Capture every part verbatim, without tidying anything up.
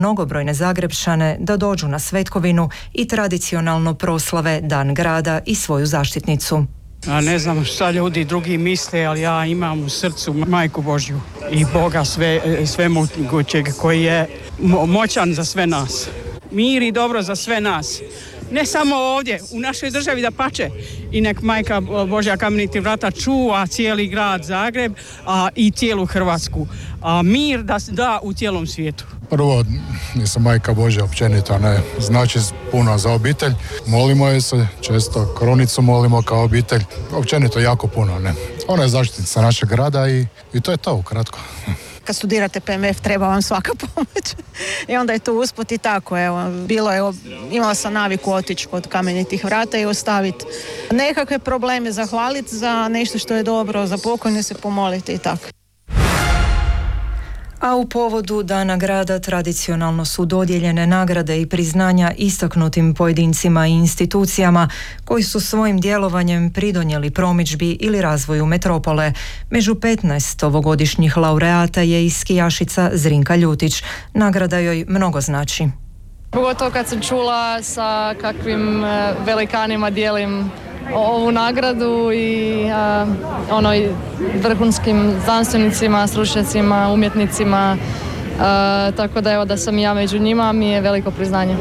mnogobrojne Zagrebčane da dođu na Svetkovinu i tradicionalno proslave Dan grada i svoju zaštitnicu. A ne znam šta ljudi drugi misle, ali ja imam u srcu Majku Božju i Boga sve, svemogućeg koji je mo- moćan za sve nas. Mir i dobro za sve nas. Ne samo ovdje, u našoj državi da pače. I nek Majka Božja Kamenitih vrata čuva cijeli grad Zagreb, a i cijelu Hrvatsku. A mir da da u cijelom svijetu. Prvo, nisam Majka Božja općenito, ne, znači puno za obitelj. Molimo je se, često kronicu molimo kao obitelj. Općenito jako puno, ne. Ona je zaštitnica našeg grada i, i to je to ukratko. Kad studirate P M F treba vam svaka pomoć. I onda je to usput i tako. Evo, bilo je, imala sam naviku otići kod Kamenitih vrata i ostaviti nekakve probleme, zahvaliti za nešto što je dobro, za pokojne se pomoliti i tako. A u povodu Dana grada tradicionalno su dodijeljene nagrade i priznanja istaknutim pojedincima i institucijama koji su svojim djelovanjem pridonijeli promidžbi ili razvoju metropole. Među petnaest ovogodišnjih laureata je i skijašica Zrinka Ljutić. Nagrada joj mnogo znači. Pogotovo kad sam čula sa kakvim velikanima dijelim ovu nagradu i a, ono, i vrhunskim znanstvenicima, stručnjacima, umjetnicima, a, tako da evo da sam ja među njima mi je veliko priznanje.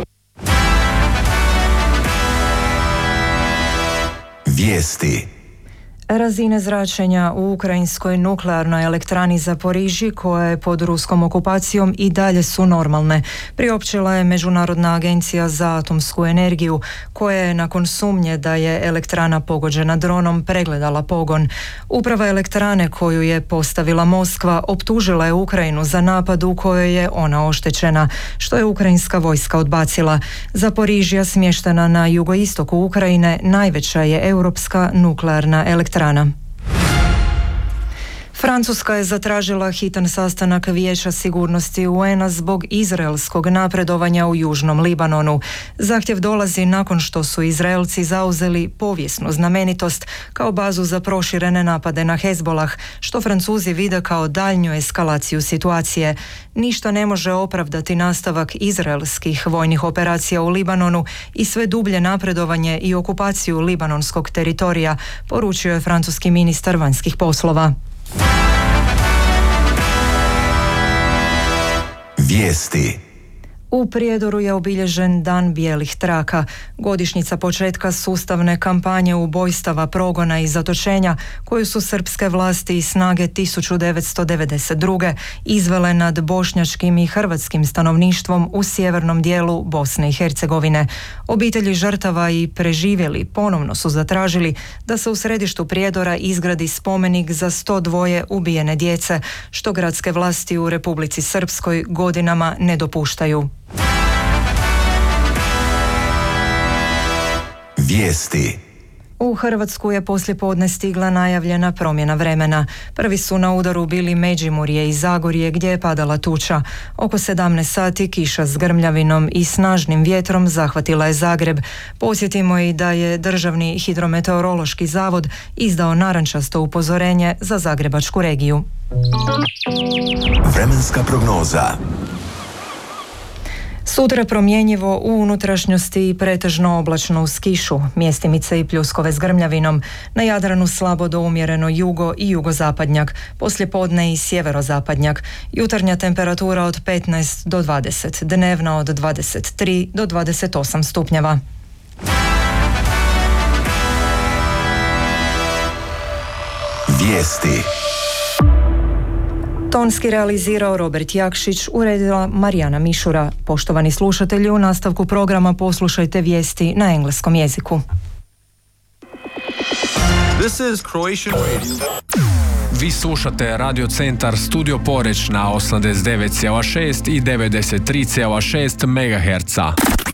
Vijesti. Razine zračenja u ukrajinskoj nuklearnoj elektrani Zaporižji, koja je pod ruskom okupacijom, i dalje su normalne, priopćila je Međunarodna agencija za atomsku energiju, koja je nakon sumnje da je elektrana pogođena dronom pregledala pogon. Uprava elektrane, koju je postavila Moskva, optužila je Ukrajinu za napad u kojoj je ona oštećena, što je ukrajinska vojska odbacila. Zaporižja, smještena na jugoistoku Ukrajine, najveća je europska nuklearna elektrana. Francuska je zatražila hitan sastanak Vijeća sigurnosti U N-a zbog izraelskog napredovanja u južnom Libanonu. Zahtjev dolazi nakon što su Izraelci zauzeli povijesnu znamenitost kao bazu za proširene napade na Hezbolah, što Francuzi vide kao daljnju eskalaciju situacije. Ništa ne može opravdati nastavak izraelskih vojnih operacija u Libanonu i sve dublje napredovanje i okupaciju libanonskog teritorija, poručio je francuski ministar vanjskih poslova. Vijesti. U Prijedoru je obilježen Dan bijelih traka, godišnjica početka sustavne kampanje ubojstava, progona i zatočenja koju su srpske vlasti i snage tisuću devetsto devedeset druge izvele nad bošnjačkim i hrvatskim stanovništvom u sjevernom dijelu Bosne i Hercegovine. Obitelji žrtava i preživjeli ponovno su zatražili da se u središtu Prijedora izgradi spomenik za sto dva ubijene djece, što gradske vlasti u Republici Srpskoj godinama ne dopuštaju. Vijesti. U Hrvatsku je poslijepodne stigla najavljena promjena vremena. Prvi su na udaru bili Međimurje i Zagorje, gdje je padala tuča. Oko sedamnaest sati kiša s grmljavinom i snažnim vjetrom zahvatila je Zagreb. Podsjetimo i da je Državni hidrometeorološki zavod izdao narančasto upozorenje za zagrebačku regiju. Vremenska prognoza. Sutra promjenjivo u unutrašnjosti i pretežno oblačno uz kišu, mjestimice i pljuskove s grmljavinom, na Jadranu slabo do umjereno jugo i jugozapadnjak, poslijepodne i sjeverozapadnjak, jutarnja temperatura od petnaest do dvadeset, dnevna od dvadeset tri do dvadeset osam stupnjeva. Vijesti. Tonski realizirao Robert Jakšić, uredila Marijana Mišura. Poštovani slušatelji, u nastavku programa poslušajte vijesti na engleskom jeziku. This is Croatian Radio. Vi slušate Radio Centar Studio Poreć na osamdeset devet zarez šest i devedeset tri zarez šest megaherca.